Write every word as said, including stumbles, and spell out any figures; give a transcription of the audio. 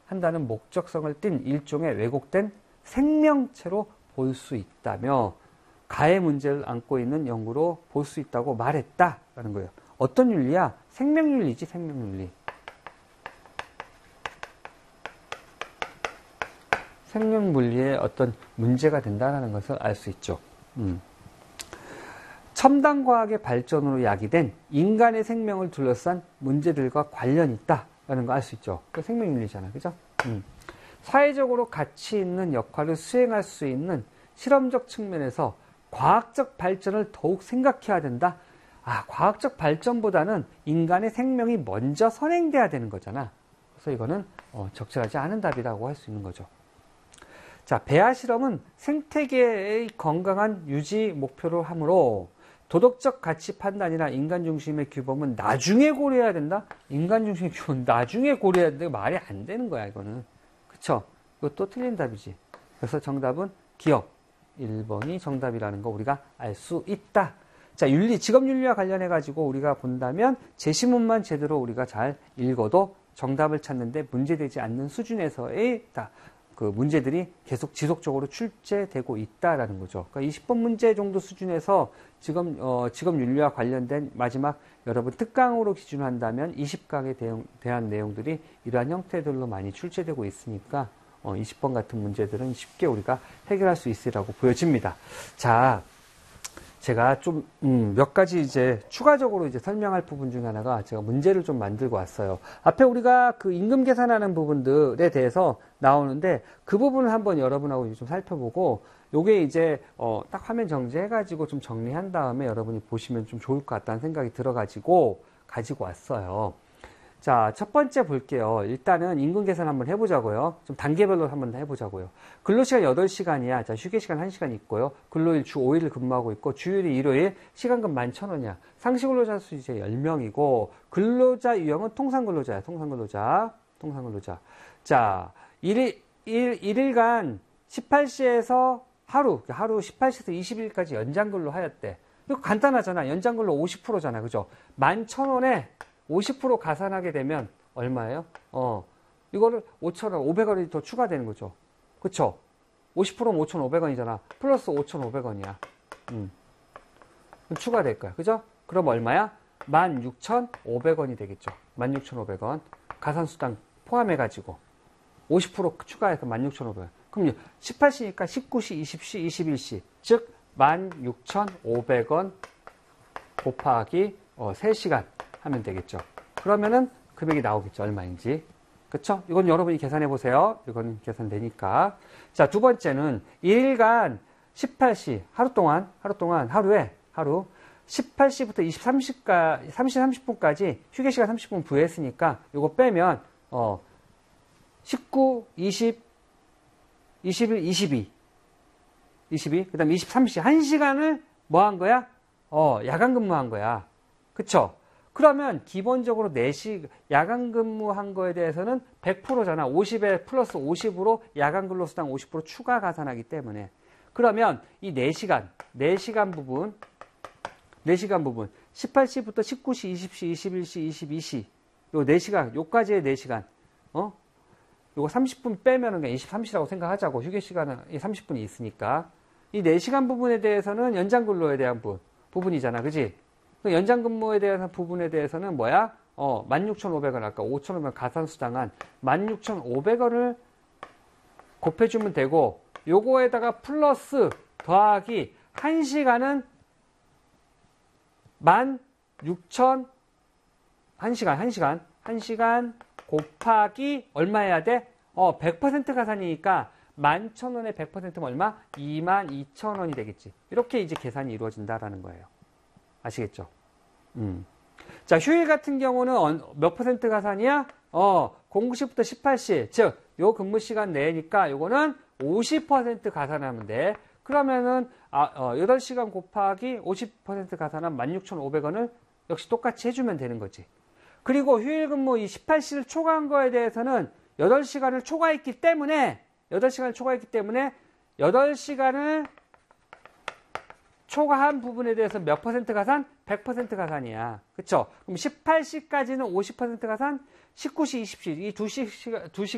한다는 목적성을 띤 일종의 왜곡된 생명체로 볼 수 있다며 가해 문제를 안고 있는 연구로 볼 수 있다고 말했다라는 거예요. 어떤 윤리야? 생명윤리지, 생명윤리. 생명물리에 어떤 문제가 된다는 것을 알 수 있죠. 음. 첨단 과학의 발전으로 야기된 인간의 생명을 둘러싼 문제들과 관련이 있다라는 걸 알 수 있죠. 그 생명윤리잖아, 그죠? 음. 사회적으로 가치 있는 역할을 수행할 수 있는 실험적 측면에서 과학적 발전을 더욱 생각해야 된다. 아, 과학적 발전보다는 인간의 생명이 먼저 선행돼야 되는 거잖아. 그래서 이거는 어, 적절하지 않은 답이라고 할 수 있는 거죠. 자, 배아 실험은 생태계의 건강한 유지 목표로 하므로 도덕적 가치 판단이나 인간 중심의 규범은 나중에 고려해야 된다? 인간 중심의 규범은 나중에 고려해야 된다? 말이 안 되는 거야, 이거는. 그쵸? 이것도 틀린 답이지. 그래서 정답은 기억. 일 번이 정답이라는 거 우리가 알 수 있다. 자, 윤리, 직업윤리와 관련해가지고 우리가 본다면 제시문만 제대로 우리가 잘 읽어도 정답을 찾는데 문제되지 않는 수준에서의 다. 그 문제들이 계속 지속적으로 출제되고 있다라는 거죠. 그러니까 이십 번 문제 정도 수준에서 직업, 어, 직업윤리와 관련된 마지막 여러분 특강으로 기준한다면 이십 강에 대응, 대한 내용들이 이러한 형태들로 많이 출제되고 있으니까 어, 이십 번 같은 문제들은 쉽게 우리가 해결할 수 있으리라고 보여집니다. 자, 제가 좀, 음, 몇 가지 이제 추가적으로 이제 설명할 부분 중에 하나가 제가 문제를 좀 만들고 왔어요. 앞에 우리가 그 임금 계산하는 부분들에 대해서 나오는데 그 부분을 한번 여러분하고 좀 살펴보고 요게 이제, 어, 딱 화면 정지해가지고 좀 정리한 다음에 여러분이 보시면 좀 좋을 것 같다는 생각이 들어가지고 가지고 왔어요. 자, 첫 번째 볼게요. 일단은 임금 계산 한번 해보자고요. 좀 단계별로 한번 해보자고요. 근로시간 여덟 시간이야. 자, 휴게시간 한 시간 있고요. 근로일 주 오 일을 근무하고 있고, 주일이 일요일, 시간금 만 천 원이야. 상시근로자 수 이제 열 명이고, 근로자 유형은 통상근로자야. 통상근로자. 통상근로자. 자, 일 일, 일 일간 십팔 시에서 하루, 하루 십팔 시에서 이십 일까지 연장근로 하였대. 이거 간단하잖아. 연장근로 오십 퍼센트잖아. 그죠? 만 천 원에 오십 퍼센트 가산하게 되면 얼마예요? 어, 이거를 오천 원, 오백 원이 더 추가되는 거죠. 그쵸? 오십 퍼센트면 오천오백 원이잖아. 플러스 오천오백 원이야. 음. 추가될 거야. 그죠? 그럼 얼마야? 만 육천오백 원이 되겠죠. 만 육천오백 원. 가산수당 포함해가지고. 오십 퍼센트 추가해서 만 육천오백 원. 그럼 십팔 시니까 십구 시, 이십 시, 이십일 시. 즉, 만 육천오백 원 곱하기 어, 세 시간. 하면 되겠죠. 그러면은 금액이 나오겠죠. 얼마인지. 그쵸? 이건 여러분이 계산해 보세요. 이건 계산되니까. 자, 두 번째는 일 일간 십팔 시, 하루 동안, 하루 동안, 하루에, 하루, 십팔 시부터 이십삼 시까지, 삼 시 삼십 분까지 휴게시간 삼십 분 부여했으니까, 이거 빼면, 어, 십구, 이십, 이십일, 이십이. 이십이. 그 다음에 이십삼 시, 한 시간을 뭐 한 거야? 어, 야간 근무한 거야. 그쵸? 그러면 기본적으로 네 시 야간 근무한 거에 대해서는 백 퍼센트잖아. 오십에 플러스 오십으로 야간 근로수당 오십 퍼센트 추가 가산하기 때문에. 그러면 이 네 시간, 네 시간 부분, 네 시간 부분, 십팔 시부터 십구 시, 이십 시, 이십일 시, 이십이 시, 요 네 시간, 요까지의 네 시간, 어? 요거 삼십 분 빼면은 그냥 이십삼 시라고 생각하자고. 휴게 시간은 삼십 분이 있으니까. 이 네 시간 부분에 대해서는 연장 근로에 대한 부, 부분이잖아. 그지? 연장 근무에 대한 부분에 대해서는 뭐야? 어, 만 육천오백 원 아까 오천오백 원 가산수당한 만 육천오백 원을 곱해주면 되고, 요거에다가 플러스 더하기 한 시간은 만 육천, 한 시간, 한 시간, 한 시간 곱하기 얼마 해야 돼? 어, 백 퍼센트 가산이니까 만 천 원에 백 퍼센트면 얼마? 이만 이천 원이 되겠지. 이렇게 이제 계산이 이루어진다라는 거예요. 아시겠죠? 음. 자, 휴일 같은 경우는 몇 퍼센트 가산이야? 어, 공구 시부터 십팔 시. 즉, 요 근무 시간 내니까 요거는 오십 퍼센트 가산하면 돼. 그러면은, 아, 어, 여덟 시간 곱하기 오십 퍼센트 가산한 만 육천오백 원을 역시 똑같이 해주면 되는 거지. 그리고 휴일 근무 이 십팔 시를 초과한 거에 대해서는 여덟 시간을 초과했기 때문에, 여덟 시간을 초과했기 때문에 여덟 시간을 초과한 부분에 대해서 몇 퍼센트 가산? 백 퍼센트 가산이야. 그쵸? 그럼 십팔 시까지는 오십 퍼센트 가산, 십구 시, 이십 시, 이 두 시, 두 시간